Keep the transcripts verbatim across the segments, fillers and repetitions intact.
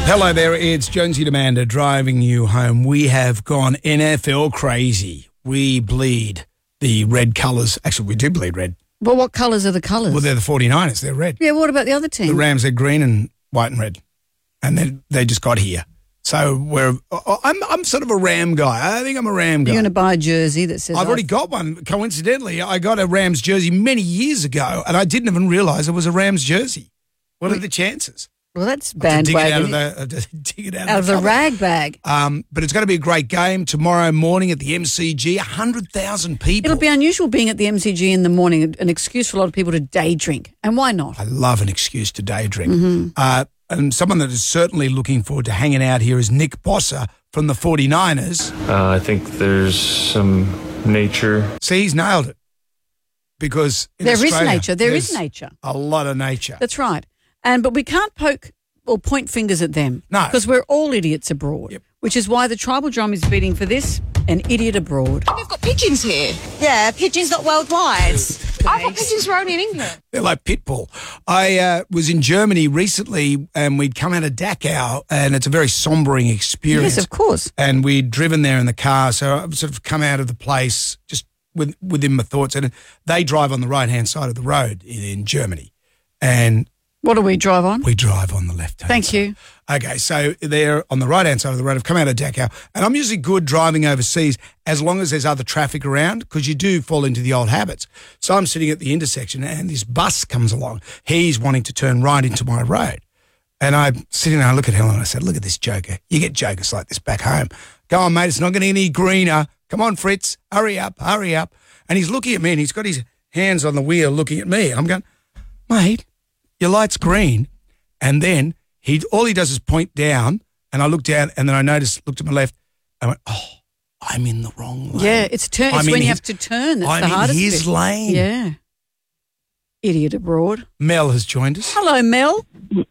Hello there, it's Jonesy Demander driving you home. We have gone N F L crazy. We bleed the red colours. Actually, we do bleed red. Well, what colours are the colours? Well, they're the forty-niners. They're red. Yeah, what about the other team? The Rams, they're green and white and red. And then they just got here. So we're, I'm I'm sort of a Ram guy. I think I'm a Ram guy. You're going to buy a jersey that says... I've already got one. Coincidentally, I got a Rams jersey many years ago, and I didn't even realise it was a Rams jersey. What are the chances? Well, that's Dig it out of bandwagon. the, dig it out, Out of of the, the cupboard. rag bag. Um, but it's going to be a great game tomorrow morning at the M C G. one hundred thousand people. It'll be unusual being at the M C G in the morning, an excuse for a lot of people to day drink. And why not? I love an excuse to day drink. Mm-hmm. Uh, and someone that is certainly looking forward to hanging out here is Nick Bossa from the forty-niners. Uh, I think there's some nature. See, he's nailed it. Because in There is Australia, nature. There is there's nature. A lot of nature. That's right. And But we can't poke or point fingers at them. No. Because we're all idiots abroad. Yep. Which is why the tribal drum is beating for this, an idiot abroad. We've got pigeons here. Yeah, pigeons not worldwide. I've got pigeons were only in England. They're like Pitbull. I uh, was in Germany recently and we'd come out of Dachau and it's a very sombering experience. Yes, of course. And we'd driven there in the car. So I've sort of come out of the place just with, within my thoughts. And they drive on the right-hand side of the road in, in Germany. And What do we drive on? we drive on the left-hand Thank side. you. Okay, so they're on the right-hand side of the road. I've come out of Dachau, and I'm usually good driving overseas as long as there's other traffic around because you do fall into the old habits. So I'm sitting at the intersection, and this bus comes along. He's wanting to turn right into my road. And I'm sitting there, I look at Helen, and I said, look at this joker. You get jokers like this back home. Go on, mate, it's not getting any greener. Come on, Fritz, hurry up, hurry up. And he's looking at me, and he's got his hands on the wheel looking at me. And I'm going, mate, your light's green. And then he all he does is point down, and I look down, and then I noticed, looked to my left, and I went, oh, I'm in the wrong lane. Yeah, it's turn. It's I'm when in you his- have to turn. That's I'm the in hardest his bit. lane. Yeah. Idiot abroad. Mel has joined us. Hello, Mel.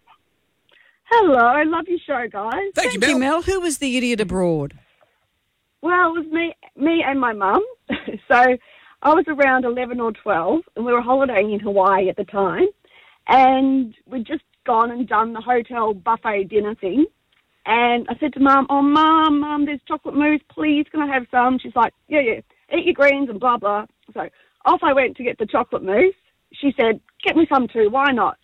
Hello, I love your show, guys. Thank, Thank you, you, Mel. Mel. Who was the idiot abroad? Well, it was me, me and my mum. So I was around eleven or twelve, and we were holidaying in Hawaii at the time, and we'd just gone and done the hotel buffet dinner thing. And I said to Mum, "Oh, Mum, Mum, there's chocolate mousse. Please, can I have some?" She's like, "Yeah, yeah, eat your greens and blah blah." So off I went to get the chocolate mousse. She said, "Get me some too. Why not?"